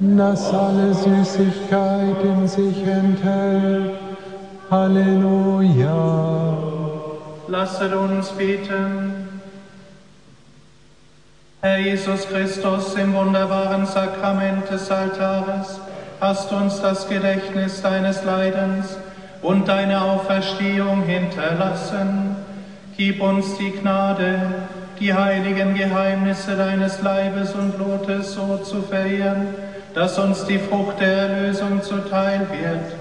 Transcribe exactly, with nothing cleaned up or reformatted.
das alle Süßigkeit in sich enthält. Halleluja. Lasset uns beten. Herr Jesus Christus, im wunderbaren Sakrament des Altares hast uns das Gedächtnis deines Leidens und deine Auferstehung hinterlassen. Gib uns die Gnade, die heiligen Geheimnisse deines Leibes und Blutes so zu verehren, dass uns die Frucht der Erlösung zuteil wird.